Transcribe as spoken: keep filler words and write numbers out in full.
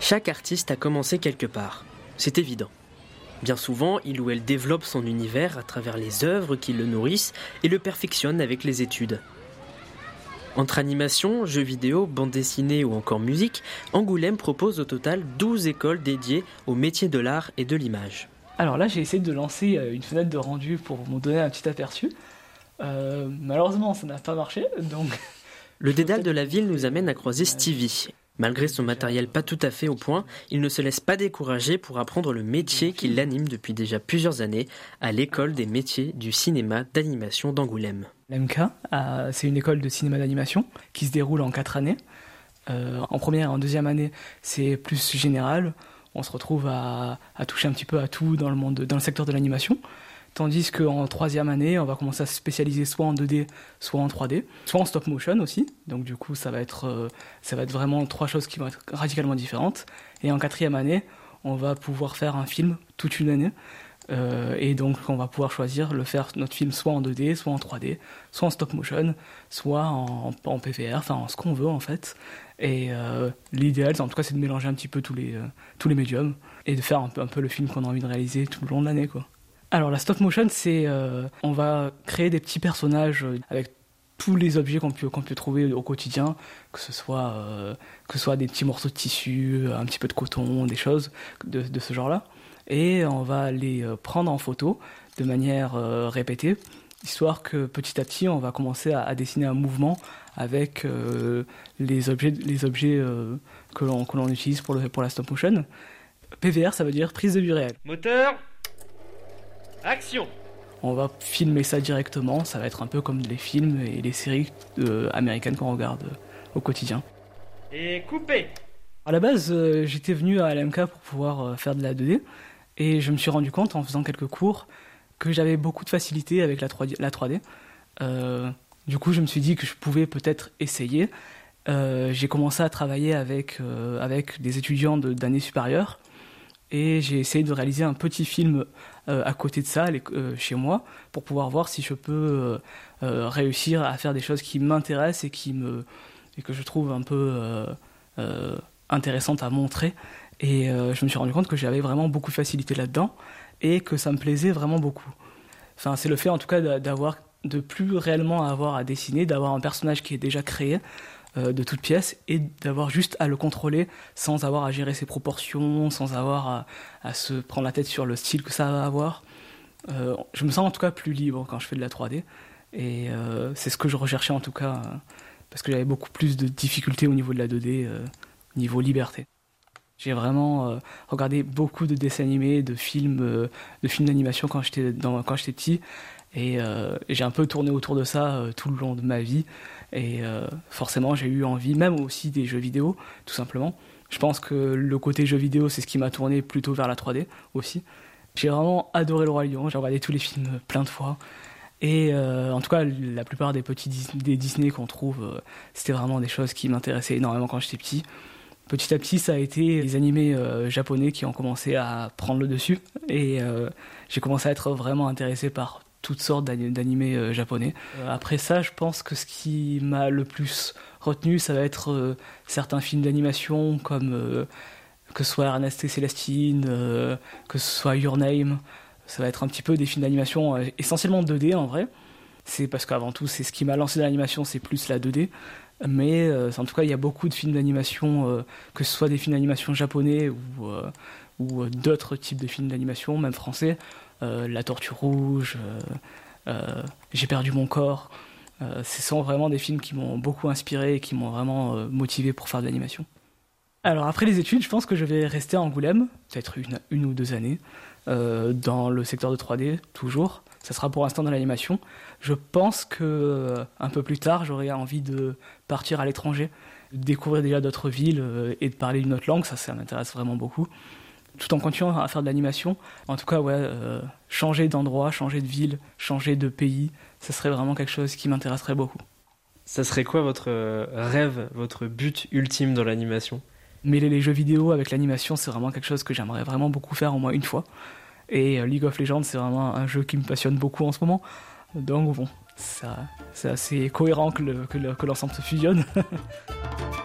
Chaque artiste a commencé quelque part, c'est évident. Bien souvent, il ou elle développe son univers à travers les œuvres qui le nourrissent et le perfectionne avec les études. Entre animation, jeux vidéo, bande dessinée ou encore musique, Angoulême propose au total douze écoles dédiées aux métiers de l'art et de l'image. Alors là, j'ai essayé de lancer une fenêtre de rendu pour vous donner un petit aperçu. Euh, malheureusement, ça n'a pas marché, donc... Le dédale de la ville nous amène à croiser Stevie. Malgré son matériel pas tout à fait au point, il ne se laisse pas décourager pour apprendre le métier qui l'anime depuis déjà plusieurs années à l'école des métiers du cinéma d'animation d'Angoulême. L'A M K, euh, c'est une école de cinéma d'animation qui se déroule en quatre années. Euh, en première et en deuxième année, c'est plus général. On se retrouve à, à toucher un petit peu à tout dans le monde, dans le secteur de l'animation. Tandis qu'en troisième année, on va commencer à se spécialiser soit en deux D, soit en trois D, soit en stop motion aussi. Donc du coup, ça va être, euh, ça va être vraiment trois choses qui vont être radicalement différentes. Et en quatrième année, on va pouvoir faire un film toute une année. Euh, et donc on va pouvoir choisir le faire notre film soit en deux D, soit en trois D, soit en stop motion, soit en, en P V R, enfin en ce qu'on veut en fait. Et euh, l'idéal, en tout cas, c'est de mélanger un petit peu tous les, euh, tous les médiums et de faire un peu, un peu le film qu'on a envie de réaliser tout le long de l'année, quoi. Alors la stop motion, c'est euh, on va créer des petits personnages avec tous les objets qu'on peut, qu'on peut trouver au quotidien, que ce soit euh, que ce soit des petits morceaux de tissu, un petit peu de coton, des choses de, de ce genre-là, et on va les prendre en photo de manière euh, répétée, histoire que petit à petit on va commencer à, à dessiner un mouvement avec euh, les objets les objets euh, que l'on que l'on utilise pour le pour la stop motion. P V R, ça veut dire prise de vue réelle. Moteur. Action. On va filmer ça directement, ça va être un peu comme les films et les séries euh, américaines qu'on regarde euh, au quotidien. Et coupé. À la base, euh, j'étais venu à L M K pour pouvoir euh, faire de la deux D, et je me suis rendu compte en faisant quelques cours que j'avais beaucoup de facilité avec la trois D. La trois D. Euh, du coup, je me suis dit que je pouvais peut-être essayer. Euh, j'ai commencé à travailler avec, euh, avec des étudiants de, d'années supérieures, et j'ai essayé de réaliser un petit film euh, à côté de ça, euh, chez moi, pour pouvoir voir si je peux euh, euh, réussir à faire des choses qui m'intéressent et, qui me, et que je trouve un peu euh, euh, intéressantes à montrer. Et euh, je me suis rendu compte que j'avais vraiment beaucoup de facilité là-dedans et que ça me plaisait vraiment beaucoup. Enfin, c'est le fait en tout cas d'avoir, de plus réellement avoir à dessiner, d'avoir un personnage qui est déjà créé, de toutes pièces, et d'avoir juste à le contrôler sans avoir à gérer ses proportions, sans avoir à, à se prendre la tête sur le style que ça va avoir. Euh, je me sens en tout cas plus libre quand je fais de la trois D, et euh, c'est ce que je recherchais en tout cas, euh, parce que j'avais beaucoup plus de difficultés au niveau de la deux D, euh, niveau liberté. J'ai vraiment euh, regardé beaucoup de dessins animés, de films, euh, de films d'animation quand j'étais, dans, quand j'étais petit, et, euh, et j'ai un peu tourné autour de ça euh, tout le long de ma vie. Et euh, forcément, j'ai eu envie, même aussi des jeux vidéo, tout simplement. Je pense que le côté jeux vidéo, c'est ce qui m'a tourné plutôt vers la trois D aussi. J'ai vraiment adoré Le Roi Lion, j'ai regardé tous les films plein de fois. Et euh, en tout cas, la plupart des petits Dis- des Disney qu'on trouve, euh, c'était vraiment des choses qui m'intéressaient énormément quand j'étais petit. Petit à petit, ça a été les animés euh, japonais qui ont commencé à prendre le dessus. Et euh, j'ai commencé à être vraiment intéressé par toutes sortes d'animés euh, japonais. Euh, après ça, je pense que ce qui m'a le plus retenu, ça va être euh, certains films d'animation comme euh, que ce soit Ernest et Célestine, euh, que ce soit Your Name. Ça va être un petit peu des films d'animation euh, essentiellement deux D en vrai. C'est parce qu'avant tout, c'est ce qui m'a lancé dans l'animation, c'est plus la deux D. Mais euh, en tout cas, il y a beaucoup de films d'animation, euh, que ce soit des films d'animation japonais ou, euh, ou d'autres types de films d'animation, même français. Euh, La Tortue Rouge, euh, euh, J'ai perdu mon corps. Euh, ce sont vraiment des films qui m'ont beaucoup inspiré et qui m'ont vraiment euh, motivé pour faire de l'animation. Alors après les études, je pense que je vais rester à Angoulême, peut-être une, une ou deux années, euh, dans le secteur de trois D, toujours. Ça sera pour l'instant dans l'animation. Je pense que euh, un peu plus tard, j'aurai envie de partir à l'étranger, de découvrir déjà d'autres villes euh, et de parler une autre langue. Ça, ça m'intéresse vraiment beaucoup. Tout en continuant à faire de l'animation. En tout cas, ouais, euh, changer d'endroit, changer de ville, changer de pays, ça serait vraiment quelque chose qui m'intéresserait beaucoup. Ça serait quoi votre rêve, votre but ultime dans l'animation ? Mêler les jeux vidéo avec l'animation, c'est vraiment quelque chose que j'aimerais vraiment beaucoup faire au moins une fois. Et euh, League of Legends, c'est vraiment un jeu qui me passionne beaucoup en ce moment. Donc bon, ça, c'est assez cohérent que, le, que, le, que l'ensemble se fusionne.